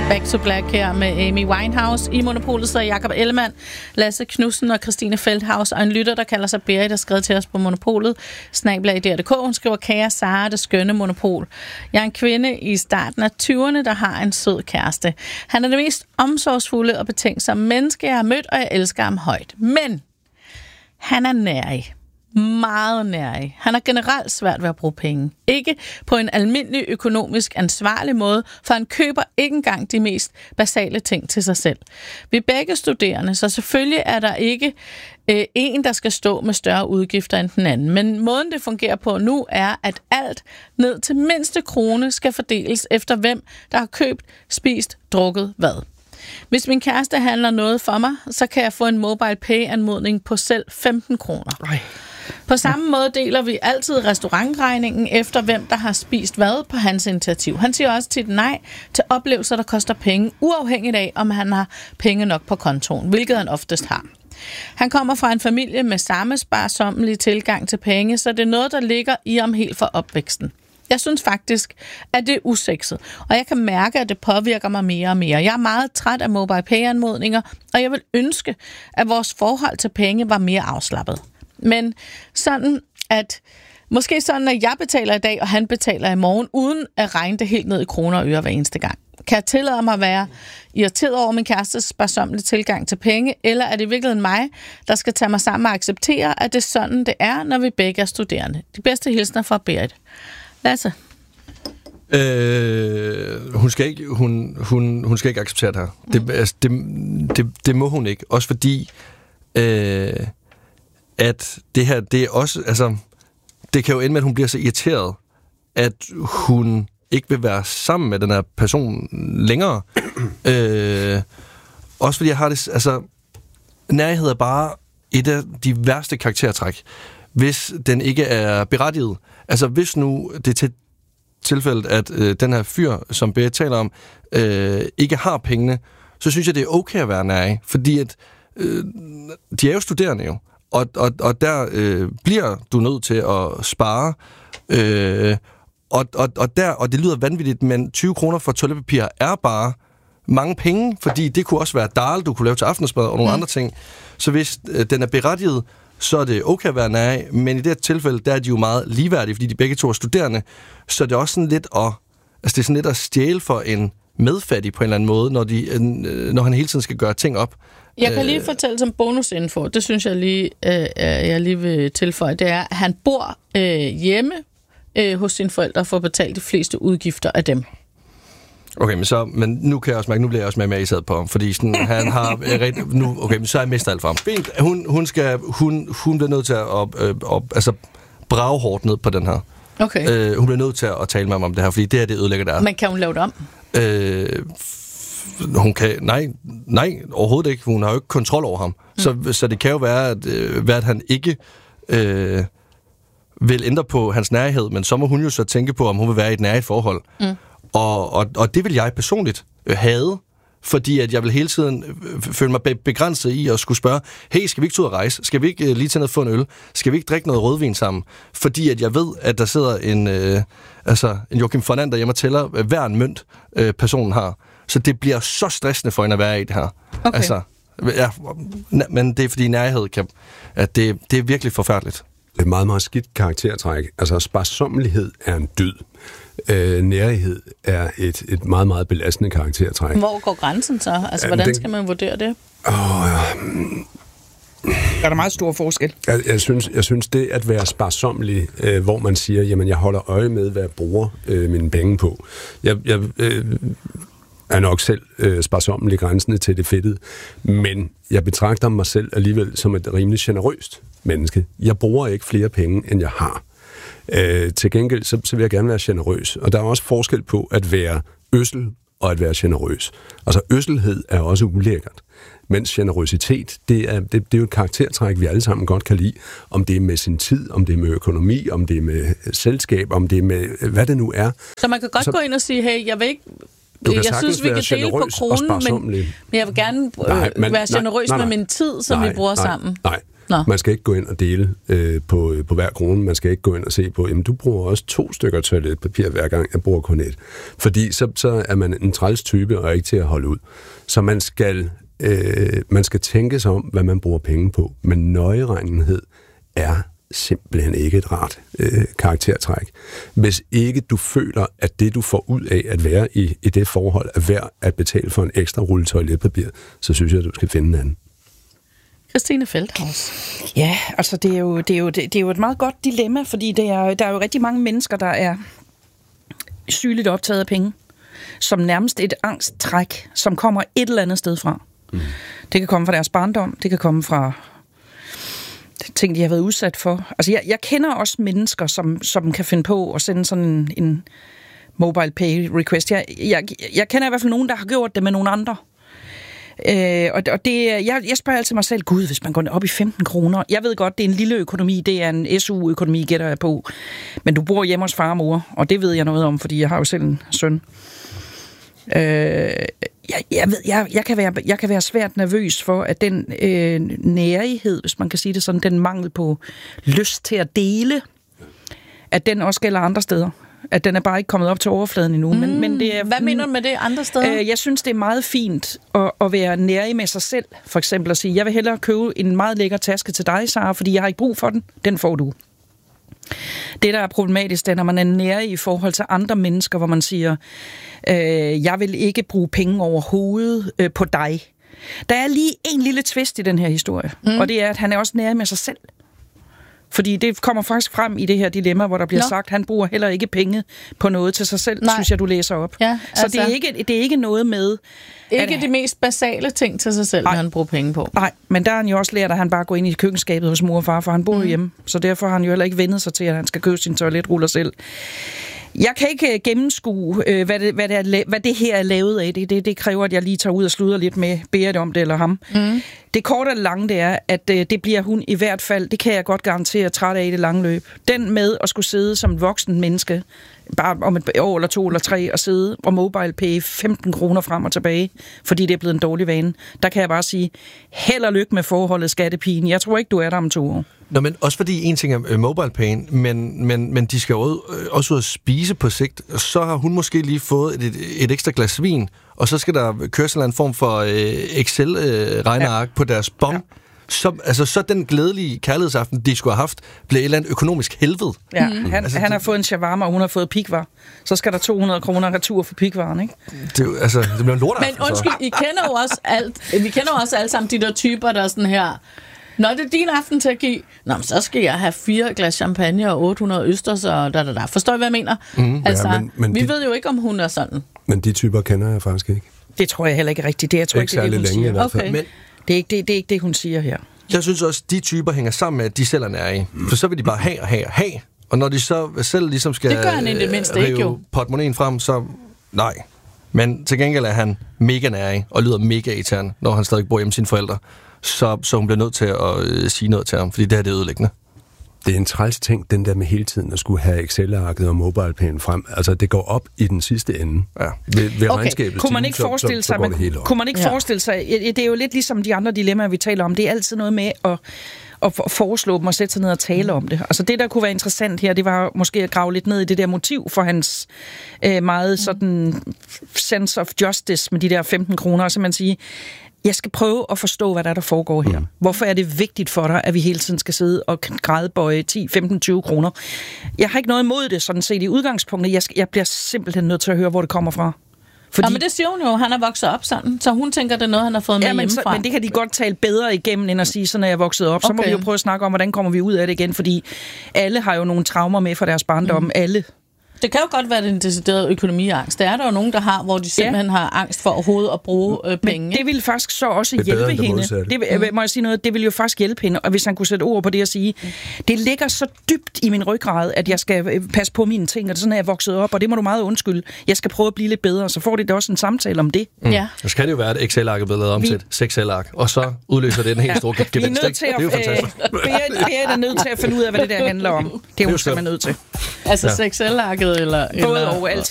Back to Black her med Amy Winehouse. I Monopolet sidder Jakob Ellemann, Lasse Knudsen og Christine Feldhaus, og en lytter, der kalder sig Berit, der skrev til os på Monopolet, @DR.dk. Hun skriver, kære Sara, det skønne Monopol. Jeg er en kvinde i starten af 20'erne, der har en sød kæreste. Han er det mest omsorgsfulde og betænksomme menneske, jeg har mødt, og jeg elsker ham højt. Men han er nærig. Meget nærig. Han har generelt svært ved at bruge penge. Ikke på en almindelig økonomisk ansvarlig måde, for han køber ikke engang de mest basale ting til sig selv. Vi er begge studerende, så selvfølgelig er der ikke en, der skal stå med større udgifter end den anden. Men måden det fungerer på nu er, at alt ned til mindste krone skal fordeles efter hvem, der har købt, spist, drukket hvad. Hvis min kæreste handler noget for mig, så kan jeg få en mobile pay-anmodning på selv 15 kroner. På samme måde deler vi altid restaurantregningen efter hvem, der har spist hvad på hans initiativ. Han siger også tit nej til oplevelser, der koster penge, uafhængigt af, om han har penge nok på kontoen, hvilket han oftest har. Han kommer fra en familie med samme sparsommelige tilgang til penge, så det er noget, der ligger i ham helt fra opvæksten. Jeg synes faktisk, at det er usekset, og jeg kan mærke, at det påvirker mig mere og mere. Jeg er meget træt af mobile pay-anmodninger, og jeg vil ønske, at vores forhold til penge var mere afslappet. Men sådan, at måske sådan, at jeg betaler i dag, og han betaler i morgen, uden at regne det helt ned i kroner og øre hver eneste gang. Kan jeg tillade mig at være irriteret over min kærestes sparsommelige tilgang til penge, eller er det i virkeligheden mig, der skal tage mig sammen og acceptere, at det er sådan, det er, når vi begge er studerende? De bedste hilsner fra Berit. Lasse? Hun skal ikke acceptere det her. Det må hun ikke. Også fordi at det her, det er også, altså, det kan jo ende med, at hun bliver så irriteret, at hun ikke vil være sammen med den her person længere. Også fordi jeg har det, altså, nærhed er bare et af de værste karaktertræk, hvis den ikke er berettiget. Altså, hvis nu det er tilfældet, at den her fyr, som Berit taler om, ikke har pengene, så synes jeg, det er okay at være nærig, fordi at de er jo studerende jo. Og der bliver du nødt til at spare. Og det lyder vanvittigt, men 20 kroner for toiletpapir er bare mange penge, fordi det kunne også være dal, du kunne lave til aftensmad og nogle andre ting. Så hvis den er berettiget, så er det okay at være nærig, men i det her tilfælde, der er de jo meget ligeværdige, fordi de begge to er studerende, så det er også sådan lidt det er sådan lidt at stjæle for en medfattig på en eller anden måde, når han hele tiden skal gøre ting op. Jeg kan lige fortælle som bonusinfo, det synes jeg lige vil tilføje, det er, at han bor hjemme hos sine forældre for at betale de fleste udgifter af dem. Okay, men nu kan jeg også mærke, nu bliver jeg også med i sad på ham, fordi sådan, han har nu, okay, men så er jeg mistet alt for ham. Fint, hun bliver nødt til at brage hårdt ned på den her. Okay. Hun bliver nødt til at tale med ham om det her, fordi det her, det ødelægger der. Men kan hun lave det om? Hun kan, nej, overhovedet ikke. Hun har jo ikke kontrol over ham. Så det kan jo være, at han ikke vil ændre på hans nærhed, men så må hun jo så tænke på, om hun vil være i et nærigt forhold. Og det vil jeg personligt have, fordi at jeg vil hele tiden føle mig begrænset i at skulle spørge, hey, skal vi ikke tage ud og rejse? Skal vi ikke lige tage noget få en øl? Skal vi ikke drikke noget rødvin sammen? Fordi at jeg ved, at der sidder en Joachim von And derhjemme og tæller hver en mønt, personen har. Så det bliver så stressende for hende at være i det her. Okay. Altså, ja, men det er fordi nærhed at det er virkelig forfærdeligt. Det er et meget, meget skidt karaktertræk. Altså, sparsommelighed er en dyd. Nærighed er et meget, meget belastende karaktertræk. Hvor går grænsen så? Altså, hvordan skal man vurdere det? Er der meget stor forskel? Jeg synes det at være sparsommelig, hvor man siger, jamen jeg holder øje med, hvad jeg bruger mine penge på. Jeg er nok selv sparsommelig grænsende til det fedtede, men jeg betragter mig selv alligevel som et rimelig generøst menneske. Jeg bruger ikke flere penge, end jeg har. Til gengæld, så vil jeg gerne være generøs. Og der er også forskel på at være ødsel og at være generøs. Altså, ødselhed er også ulækkert. Mens generøsitet, det er jo et karaktertræk, vi alle sammen godt kan lide. Om det er med sin tid, om det er med økonomi, om det er med selskab, om det er med hvad det nu er. Så man kan godt gå ind og sige, hey, jeg vil ikke... Jeg synes, vi kan dele på kronen, men jeg vil gerne være generøs med min tid, som vi bruger sammen. Nej. Nå. Man skal ikke gå ind og dele på hver krone. Man skal ikke gå ind og se på, jamen du bruger også 2 stykker toiletpapir hver gang, jeg bruger kun 1. Fordi så er man en træls type og ikke til at holde ud. Så man skal tænke sig om, hvad man bruger penge på. Men nøjeregnenhed er simpelthen ikke et rart karaktertræk. Hvis ikke du føler, at det, du får ud af at være i det forhold, er værd at betale for en ekstra rulle toiletpapir, så synes jeg, at du skal finde en anden. Christine Feldthaus. Ja, altså det er jo et meget godt dilemma, fordi der er jo rigtig mange mennesker, der er sygeligt optaget af penge, som nærmest et angsttræk, som kommer et eller andet sted fra. Mm. Det kan komme fra deres barndom, det kan komme fra ting, de har været udsat for. Altså jeg kender også mennesker, som kan finde på at sende sådan en mobile pay request. Jeg kender i hvert fald nogen, der har gjort det med nogle andre. Og det, jeg spørger altid mig selv, gud, hvis man går op i 15 kroner. Jeg ved godt, det er en lille økonomi, det er en SU-økonomi, gætter jeg på. Men du bor hjemme hos far og mor, og det ved jeg noget om, fordi jeg har jo selv en søn. Jeg kan være svært nervøs for, at den nærighed, hvis man kan sige det sådan, den mangel på lyst til at dele, at den også gælder andre steder. At den er bare ikke kommet op til overfladen endnu. Men det er, hvad mener du med det andre steder? Jeg synes, det er meget fint at være nærig med sig selv. For eksempel at sige, jeg vil hellere købe en meget lækker taske til dig, Sara, fordi jeg har ikke brug for den. Den får du. Det, der er problematisk, det er, når man er nærig i forhold til andre mennesker, hvor man siger, jeg vil ikke bruge penge overhovedet på dig. Der er lige en lille twist i den her historie, og det er, at han er også nærig med sig selv. Fordi det kommer faktisk frem i det her dilemma, hvor der bliver sagt, at han bruger heller ikke penge på noget til sig selv, synes jeg, du læser op. Ja, altså, så det er ikke noget med... Ikke de mest basale ting til sig selv, når han bruger penge på. Nej, men der har han jo også lært, at han bare går ind i køkkenskabet hos mor og far, for han bor hjemme. Så derfor har han jo heller ikke vendet sig til, at han skal købe sin toiletruller selv. Jeg kan ikke gennemskue, hvad det her er lavet af. Det kræver, at jeg lige tager ud og sluder lidt med Berit om det, eller ham. Det korte og lange, det er, at det bliver hun i hvert fald, det kan jeg godt garantere, træt af i det lange løb. Den med at skulle sidde som et voksen menneske, bare om et år eller 2 eller 3, og sidde og mobile pay 15 kroner frem og tilbage, fordi det er blevet en dårlig vane. Der kan jeg bare sige, held og lykke med forholdet, skattepigen. Jeg tror ikke, du er der om 2 år. Nå, men også fordi en ting er mobile pay, men de skal jo også ud at spise på sigt. Så har hun måske lige fået et ekstra glas vin, og så skal der køres en eller anden form for Excel-regneark på deres bon. Ja. Så den glædelige kærlighedsaften, de skulle have haft, blev et eller andet økonomisk helvede. Ja, han har fået en shawarma, og hun har fået pikvar. Så skal der 200 kroner retur for pikvaren, ikke? Det bliver en lortaften. Men undskyld, vi kender jo også alle sammen de der typer, der er sådan her... Nå, det er din aften til at give. Nå, men så skal jeg have 4 glas champagne og 800 østers og da. Forstår I, hvad jeg mener? Altså, ja, men vi ved jo ikke, om hun er sådan. Men de typer kender jeg faktisk ikke. Det tror jeg heller ikke rigtigt. Det tror ikke, det er det, hun siger. I hvert fald. Okay. Men det er ikke det, hun siger her. jeg synes også, de typer hænger sammen med, at de selv er nærige. For så vil de bare have. Og når de så selv ligesom skal det gør han i det mindste ikke, jo. portemonnaien frem, så nej. Men til gengæld er han mega nærig og lyder mega irriterende, når han stadig bor hjemme med sine forældre. Så hun bliver nødt til at sige noget til ham, fordi det her det er ødelæggende. Det er en træls ting, den der med hele tiden at skulle have Excel-arket og mobile-pæn frem. Altså, det går op i den sidste ende. Ja. Ved regnskabet. Kunne man ikke forestille sig, forestille sig, det er jo lidt ligesom de andre dilemmaer, vi taler om, det er altid noget med at foreslå dem og sætte sig ned og tale om det. Altså det, der kunne være interessant her, det var måske at grave lidt ned i det der motiv for hans meget sådan sense of justice med de der 15 kroner, og så man sige, jeg skal prøve at forstå, hvad der foregår her. Hvorfor er det vigtigt for dig, at vi hele tiden skal sidde og grædebøje 10, 15, 20 kroner? Jeg har ikke noget imod det, sådan set i udgangspunktet. Jeg bliver simpelthen nødt til at høre, hvor det kommer fra. Fordi... Ja, men det siger hun jo, han er vokset op sådan, så hun tænker, det er noget, han har fået med hjemmefra. Men det kan de godt tale bedre igennem, end at sige, sådan er jeg vokset op. Så må vi jo prøve at snakke om, hvordan kommer vi ud af det igen, fordi alle har jo nogle traumer med fra deres barndom, alle. Det kan jo godt være en decideret økonomiangst. Det er der jo nogen, der har, hvor de simpelthen har angst for overhovedet at bruge penge. Men det vil faktisk så også hjælpe hende. Det må jeg sige noget, det vil jo faktisk hjælpe hende, og hvis han kunne sætte ord på det og sige, det ligger så dybt i min ryggrad, at jeg skal passe på mine ting, og sådan er jeg vokset op, og det må du meget undskylde. Jeg skal prøve at blive lidt bedre, så får det også en samtale om det. Ja. Så skal det jo være, at Excel-ark er blevet lavet om til et 6-ark, og så udløser det en helt stor gevinst. Det er jo fantastisk. Berit er nødt til at finde ud af, hvad det der handler om. Det er hun simpelthen nødt til. Altså Excel-arket eller... Både og altid.